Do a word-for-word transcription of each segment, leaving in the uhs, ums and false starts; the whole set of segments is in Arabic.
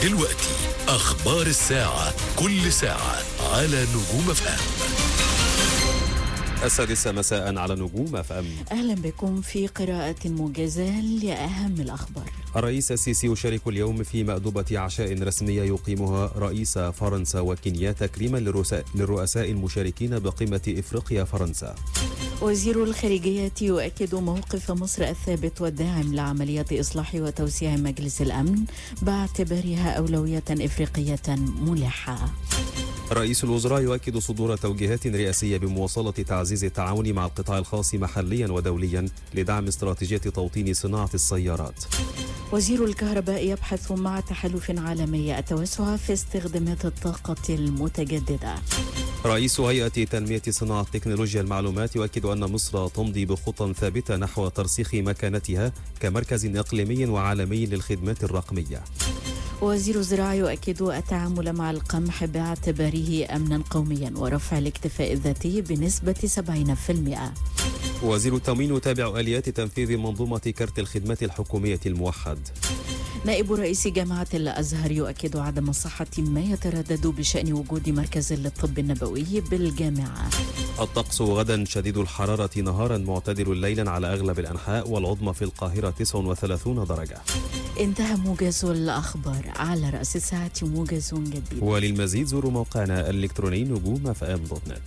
دلوقتي أخبار الساعة، كل ساعة على نجوم اف ام. السادسة مساء على نجوم اف ام. أهلا بكم في قراءة موجزة لأهم الأخبار. الرئيس السيسي يشارك اليوم في مأدبة عشاء رسمية يقيمها رئيس فرنسا وكينيا تكريما للرؤساء المشاركين بقمة إفريقيا فرنسا. وزير الخارجية يؤكد موقف مصر الثابت والداعم لعملية إصلاح وتوسيع مجلس الأمن باعتبارها أولوية إفريقية ملحة. رئيس الوزراء يؤكد صدور توجيهات رئاسية بمواصلة تعزيز التعاون مع القطاع الخاص محليا ودوليا لدعم استراتيجية توطين صناعة السيارات. وزير الكهرباء يبحث مع تحالف عالمي التوسع في استخدامات الطاقة المتجددة. رئيس هيئة تنمية صناعة تكنولوجيا المعلومات يؤكد أن مصر تمضي بخطى ثابتة نحو ترسيخ مكانتها كمركز إقليمي وعالمي للخدمات الرقمية. وزير الزراعة يؤكد التعامل مع القمح باعتباره أمنا قوميا ورفع الاكتفاء الذاتي بنسبة سبعين بالمئة. وزير التموين يتابع آليات تنفيذ منظومة كرت الخدمات الحكومية الموحد. نائب رئيس جامعة الأزهر يؤكد عدم صحة ما يتردد بشأن وجود مركز للطب النبوي بالجامعة. الطقس غدا شديد الحرارة نهارا معتدل ليلا على أغلب الأنحاء والعظمى في القاهرة تسعة وثلاثين درجة. انتهى موجز الأخبار، على رأس الساعة موجز جديد. وللمزيد زوروا موقعنا الإلكتروني نجوم اف ام دوت نت.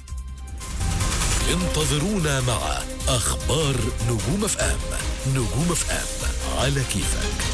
انتظرونا مع أخبار نجوم اف ام. نجوم اف ام على كيفك.